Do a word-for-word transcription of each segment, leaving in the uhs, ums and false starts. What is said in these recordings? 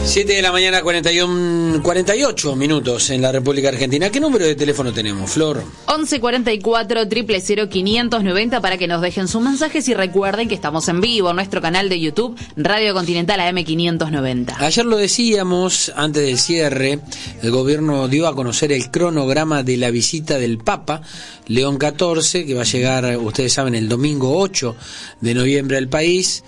siete de la mañana, cuarenta y uno, cuarenta y ocho minutos en la República Argentina. ¿Qué número de teléfono tenemos, Flor? once cuarenta y cuatro, cero cero cero, quinientos noventa para que nos dejen sus mensajes y recuerden que estamos en vivo en nuestro canal de YouTube, Radio Continental A M quinientos noventa. Ayer lo decíamos, antes del cierre, el gobierno dio a conocer el cronograma de la visita del Papa León catorce, que va a llegar, ustedes saben, el domingo ocho de noviembre al país.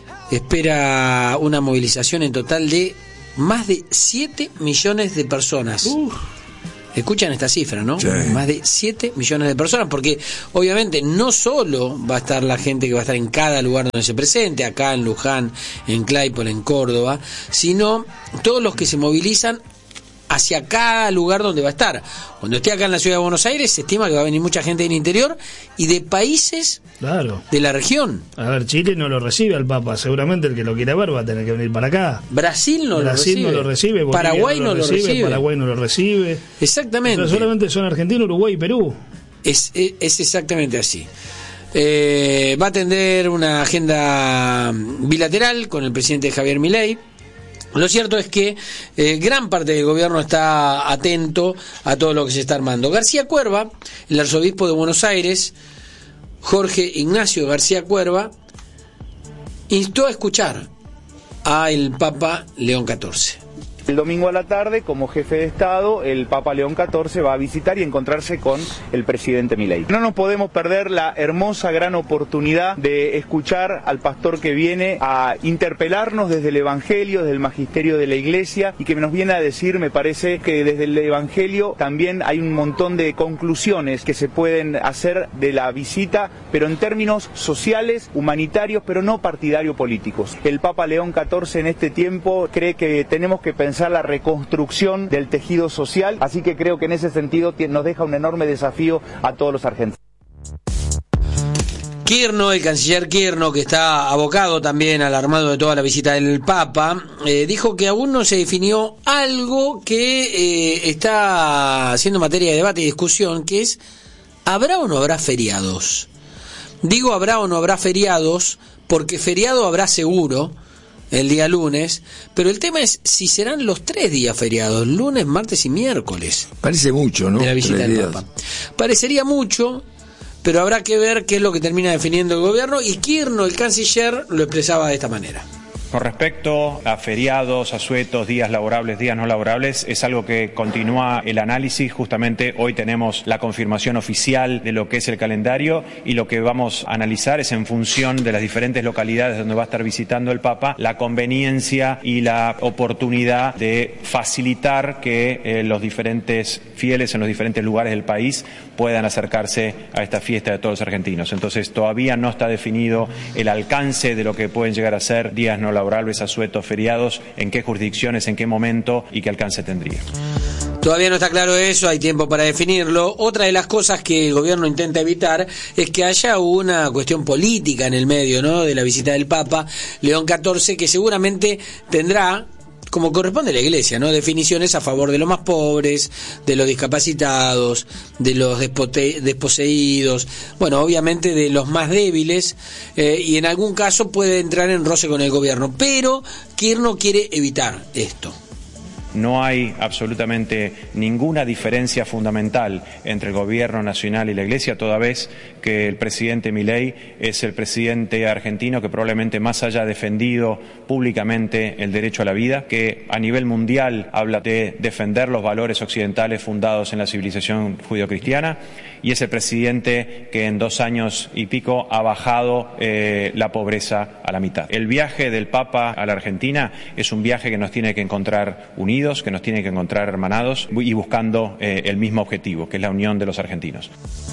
Espera una movilización en total de más de siete millones de personas. Uf. Escuchan esta cifra, ¿no? Sí. Más de siete millones de personas, porque obviamente no solo va a estar la gente que va a estar en cada lugar donde se presente, acá en Luján, en Claypole, en Córdoba, sino todos los que se movilizan hacia cada lugar donde va a estar. Cuando esté acá en la ciudad de Buenos Aires, se estima que va a venir mucha gente del interior y de países claro. de la región. A ver, Chile no lo recibe al Papa, seguramente el que lo quiera ver va a tener que venir para acá. Brasil no Brasil lo recibe. no lo recibe, Paraguay no lo recibe, recibe. Paraguay no lo recibe. Exactamente. Pero solamente son Argentina, Uruguay y Perú. Es, es, es exactamente así. Eh, va a atender una agenda bilateral con el presidente Javier Milei. Lo cierto es que eh, gran parte del gobierno está atento a todo lo que se está armando. García Cuerva, el arzobispo de Buenos Aires, Jorge Ignacio García Cuerva, instó a escuchar al Papa León catorce. El domingo a la tarde, como jefe de Estado, el Papa León catorce va a visitar y encontrarse con el presidente Milei. No nos podemos perder la hermosa, gran oportunidad de escuchar al pastor que viene a interpelarnos desde el Evangelio, desde el magisterio de la Iglesia, y que nos viene a decir, me parece, que desde el Evangelio también hay un montón de conclusiones que se pueden hacer de la visita, pero en términos sociales, humanitarios, pero no partidario políticos. El Papa León catorce en este tiempo cree que tenemos que pensar la reconstrucción del tejido social, así que creo que en ese sentido nos deja un enorme desafío a todos los argentinos. Kirchner, el canciller Kirchner, que está abocado también al armado de toda la visita del Papa, eh, dijo que aún no se definió algo que eh, está siendo materia de debate y discusión, que es, ¿habrá o no habrá feriados? Digo habrá o no habrá feriados, porque feriado habrá seguro, el día lunes, pero el tema es si serán los tres días feriados, lunes, martes y miércoles. Parece mucho, ¿no? De la visita del Papa. Parecería mucho, pero habrá que ver qué es lo que termina definiendo el gobierno, y Kirchner, el canciller, lo expresaba de esta manera. Con respecto a feriados, asuetos, días laborables, días no laborables, es algo que continúa el análisis. Justamente hoy tenemos la confirmación oficial de lo que es el calendario, y lo que vamos a analizar es, en función de las diferentes localidades donde va a estar visitando el Papa, la conveniencia y la oportunidad de facilitar que eh, los diferentes fieles en los diferentes lugares del país puedan acercarse a esta fiesta de todos los argentinos. Entonces todavía no está definido el alcance de lo que pueden llegar a ser días no laborables, asuetos, feriados, en qué jurisdicciones, en qué momento y qué alcance tendría. Todavía no está claro eso, hay tiempo para definirlo. Otra de las cosas que el gobierno intenta evitar es que haya una cuestión política en el medio, ¿no?, de la visita del Papa León catorce, que seguramente tendrá, como corresponde a la Iglesia, ¿no?, definiciones a favor de los más pobres, de los discapacitados, de los despote- desposeídos, bueno, obviamente de los más débiles, eh, y en algún caso puede entrar en roce con el gobierno, pero Kirchner quiere evitar esto. No hay absolutamente ninguna diferencia fundamental entre el gobierno nacional y la Iglesia, toda vez que el presidente Milei es el presidente argentino que probablemente más haya defendido públicamente el derecho a la vida, que a nivel mundial habla de defender los valores occidentales fundados en la civilización judeocristiana, y es el presidente que en dos años y pico ha bajado eh, la pobreza a la mitad. El viaje del Papa a la Argentina es un viaje que nos tiene que encontrar unidos, que nos tiene que encontrar hermanados y buscando eh, el mismo objetivo, que es la unión de los argentinos.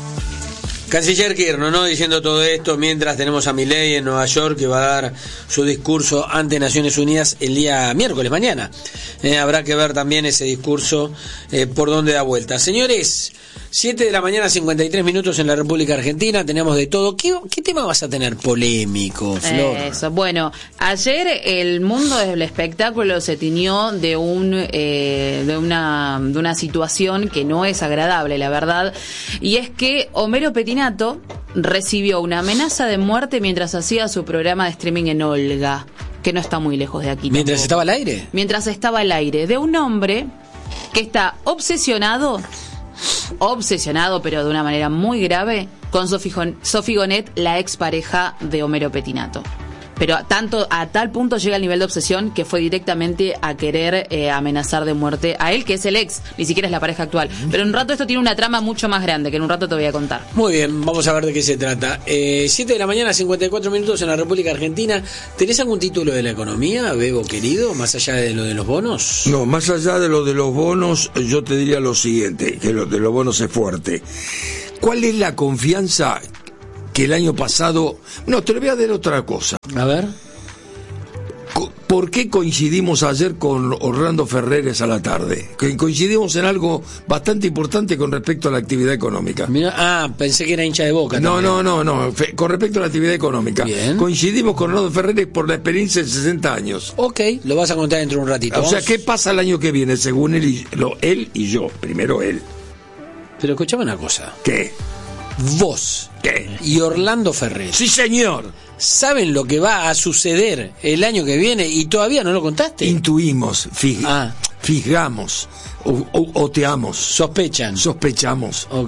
Canciller Kirchner, ¿no?, diciendo todo esto mientras tenemos a Milei en Nueva York, que va a dar su discurso ante Naciones Unidas el día miércoles, mañana. Eh, habrá que ver también ese discurso eh, por dónde da vuelta. Señores, siete de la mañana, cincuenta y tres minutos en la República Argentina, tenemos de todo. ¿Qué, qué tema vas a tener polémico, Flor? Eso, bueno, ayer el mundo del espectáculo se tiñó de un eh, de una de una situación que no es agradable, la verdad, y es que Homero Petinato recibió una amenaza de muerte mientras hacía su programa de streaming en Olga. que no está muy lejos de aquí. ¿Mientras tampoco. estaba al aire? Mientras estaba al aire, de un hombre que está obsesionado, obsesionado, pero de una manera muy grave, con Sophie Gonet, la expareja de Homero Pettinato. Pero tanto a tal punto llega el nivel de obsesión que fue directamente a querer eh, amenazar de muerte a él, que es el ex, ni siquiera es la pareja actual. Pero en un rato esto tiene una trama mucho más grande, que en un rato te voy a contar. Muy bien, vamos a ver de qué se trata. Eh, siete de la mañana, cincuenta y cuatro minutos en la República Argentina. ¿Tenés algún título de la economía, Bebo querido, más allá de lo de los bonos? No, más allá de lo de los bonos, yo te diría lo siguiente, que lo de los bonos es fuerte. ¿Cuál es la confianza que el año pasado... No, te lo voy a dar otra cosa. A ver. ¿Por qué coincidimos ayer con Orlando Ferreres a la tarde? Que coincidimos en algo bastante importante con respecto a la actividad económica. Mira, ah, pensé que era hincha de Boca. No, también. no, no, no. Fe, con respecto a la actividad económica. Bien. Coincidimos con Orlando Ferreres por la experiencia de sesenta años. Ok, lo vas a contar dentro de un ratito. O sea, Vamos. ¿qué pasa el año que viene según él y, lo, él y yo? Primero él. Pero escuchame una cosa. ¿Qué? Vos ¿Qué? y Orlando Ferreres, Sí, señor. ¿saben lo que va a suceder el año que viene y todavía no lo contaste? Intuimos, fij, Ah. fijamos, o, o, oteamos, Sospechan. sospechamos. Ok.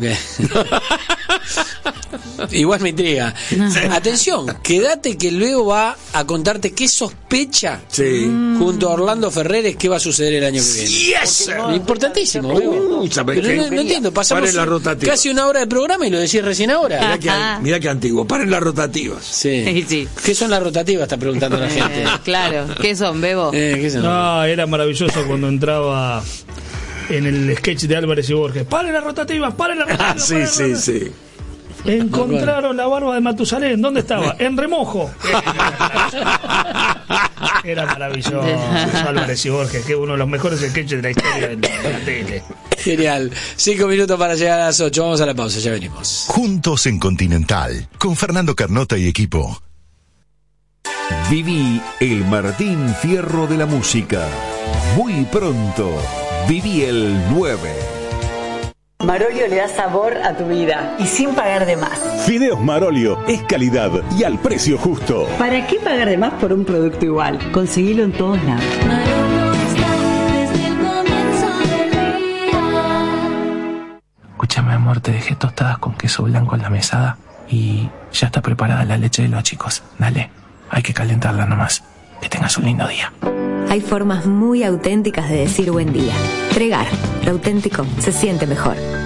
Igual me intriga. Atención, quédate que luego va a contarte qué sospecha Sí. junto a Orlando Ferreres qué va a suceder el año que viene. Yes. Importantísimo, Uh, Bebo. ¿sabes Pero qué? no, no entiendo, pasamos Paren la rotativa. casi una hora de programa y lo decís recién ahora. Mirá que, mirá que antiguo. Paren las rotativas. Sí. Sí. ¿Qué son las rotativas? Está preguntando la gente. Eh, claro, ¿qué son, Bebo? Eh, ¿qué son? No, era maravilloso cuando entraba en el sketch de Álvarez y Borges. ¡Paren las rotativas! ¡Paren las Ah, rotativas! sí, paren las sí, rotativas". sí. Encontraron la barba de Matusalén. ¿Dónde estaba? En remojo. Era maravilloso. Álvarez y Borges, que es uno de los mejores sketches de la historia de la tele. Genial. Cinco minutos para llegar a las ocho. Vamos a la pausa, ya venimos. Juntos en Continental, con Fernando Carnota y equipo. Viví el Martín Fierro de la música. Muy pronto, viví el nueve. Marolio le da sabor a tu vida y sin pagar de más. Fideos Marolio es calidad y al precio justo. ¿Para qué pagar de más por un producto igual? Conseguilo en todos lados. Marolio está desde el comienzo del día. Escúchame, amor, te dejé tostadas con queso blanco en la mesada y ya está preparada la leche de los chicos. Dale, hay que calentarla nomás. Que tengas un lindo día. Hay formas muy auténticas de decir buen día. Pregar, lo auténtico se siente mejor.